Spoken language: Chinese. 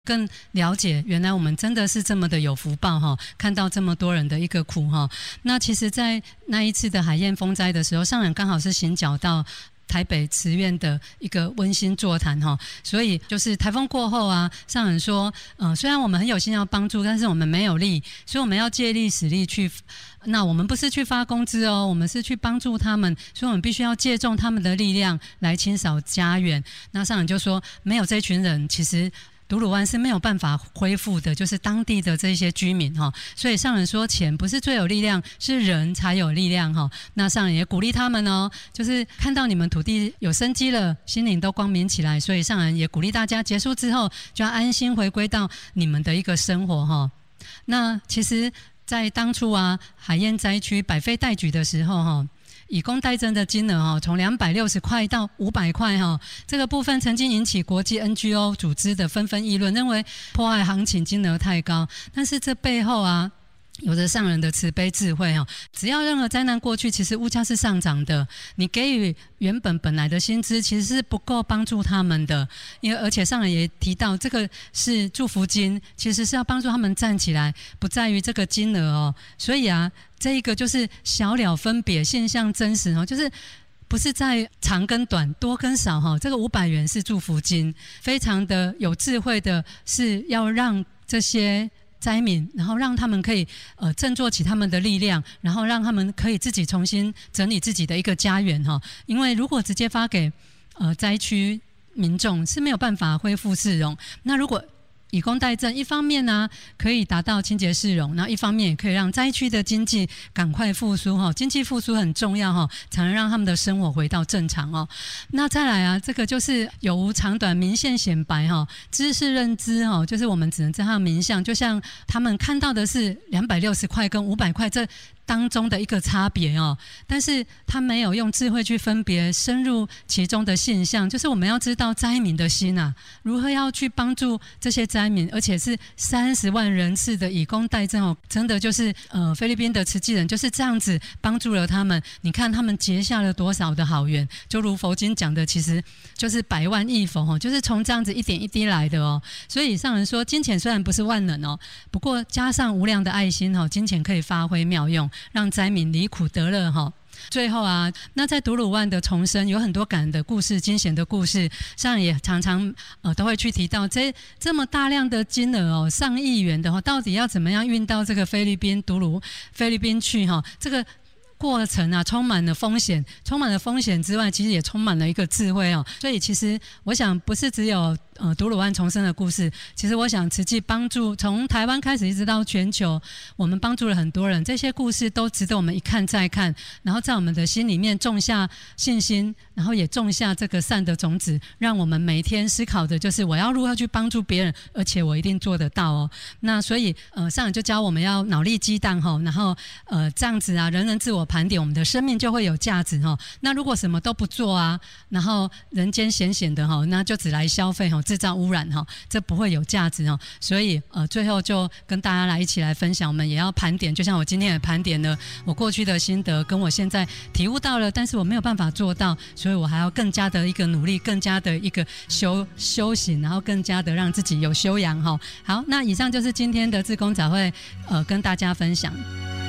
更了解原来我们真的是这么的有福报哈，看到这么多人的一个苦哈。那其实在那一次的海燕风灾的时候，上人刚好是行脚到台北慈院的一个温馨座谈哈，所以就是台风过后啊，上人说，虽然我们很有心要帮助，但是我们没有力，所以我们要借力使力去。那我们不是去发工资哦，我们是去帮助他们，所以我们必须要借重他们的力量来清扫家园。那上人就说，没有这群人，其实独鲁湾是没有办法恢复的，就是当地的这些居民哈，所以上人说钱不是最有力量，是人才有力量哈。那上人也鼓励他们哦，就是看到你们土地有生机了，心灵都光明起来，所以上人也鼓励大家结束之后就要安心回归到你们的一个生活哈。那其实在当初啊，海燕灾区百废待举的时候哈，以工代赈的金额从260块到500块这个部分曾经引起国际 NGO 组织的纷纷议论，认为破坏行情金额太高。但是这背后啊，有着上人的慈悲智慧只要任何灾难过去，其实物价是上涨的，你给予本来的薪资其实是不够帮助他们的，因为而且上人也提到，这个是祝福金，其实是要帮助他们站起来，不在于这个金额所以啊，这一个就是小了分别，现象真实就是不是在长跟短、多跟少这个500元是祝福金，非常的有智慧的，是要让这些灾民，然后让他们可以振作起他们的力量，然后让他们可以自己重新整理自己的一个家园因为如果直接发给灾区民众是没有办法恢复市容，那如果以工代赈，一方面呢可以达到清洁市容，然后一方面也可以让灾区的经济赶快复苏经济复苏很重要才能让他们的生活回到正常那再来啊，这个就是有无长短，明显显白知识认知就是我们只能知道他的名相，就像他们看到的是260块跟500块这当中的一个差别但是他没有用智慧去分别深入其中的现象，就是我们要知道灾民的心如何要去帮助这些灾民，而且是30万人次的以工代赈真的就是菲律宾的慈济人就是这样子帮助了他们。你看他们结下了多少的好缘，就如佛经讲的，其实就是百万亿佛就是从这样子一点一滴来的所以上人说，金钱虽然不是万能不过加上无量的爱心金钱可以发挥妙用，让灾民离苦得乐最后啊，那在独鲁湾的重生有很多感人的故事、惊险的故事，上人也常常都会去提到这么大量的金额上亿元的到底要怎么样运到这个菲律宾去这个过程啊，充满了风险，充满了风险之外，其实也充满了一个智慧所以其实我想不是只有独鲁湾重生的故事，其实我想慈济帮助从台湾开始一直到全球，我们帮助了很多人，这些故事都值得我们一看再看，然后在我们的心里面种下信心，然后也种下这个善的种子，让我们每一天思考的就是我要如何去帮助别人，而且我一定做得到那所以上人就教我们要脑力激荡然后这样子啊，人人自我盘点，我们的生命就会有价值那如果什么都不做啊，然后人间闲闲的那就只来消费制造污染这不会有价值所以最后就跟大家一起来分享，我们也要盘点，就像我今天也盘点了我过去的心得，跟我现在体悟到了，但是我没有办法做到，所以我还要更加的一个努力，更加的一个修行，然后更加的让自己有修养好，那以上就是今天的志工早会跟大家分享。